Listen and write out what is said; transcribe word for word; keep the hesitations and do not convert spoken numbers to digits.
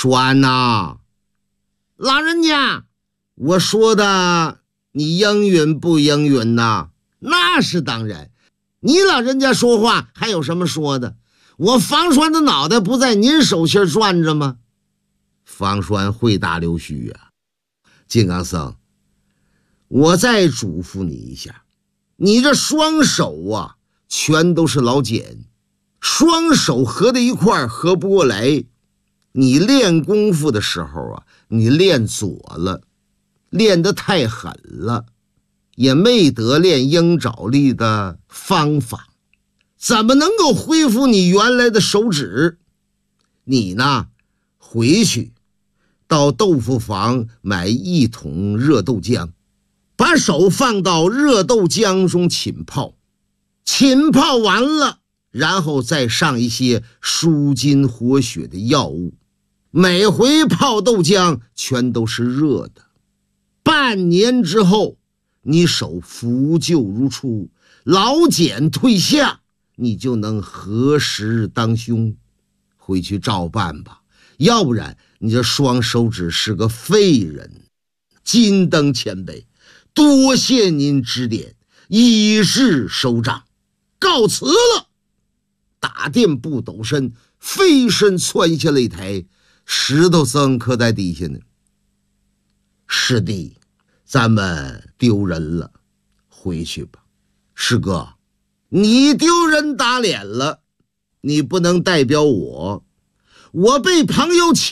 栓呐，老人家，我说的你应允不应允呐？那是当然，你老人家说话还有什么说的？我方栓的脑袋不在您手心转着吗？方栓回答刘须啊，金刚僧，我再嘱咐你一下，你这双手啊，全都是老茧，双手合在一块合不过来。你练功夫的时候啊，你练左了，练得太狠了，也没得练鹰爪力的方法，怎么能够恢复你原来的手指？你呢，回去到豆腐坊买一桶热豆浆，把手放到热豆浆中浸泡，浸泡完了，然后再上一些舒筋活血的药物，每回泡豆浆全都是热的。半年之后，你手复旧如初，老茧退下，你就能合十当胸。回去照办吧，要不然你这双手指是个废人。金灯前辈，多谢您指点，以示首长，告辞了。打电不抖身，飞身窜下擂台，石头僧可在底下呢。师弟，咱们丢人了，回去吧。师哥，你丢人打脸了，你不能代表我，我被朋友请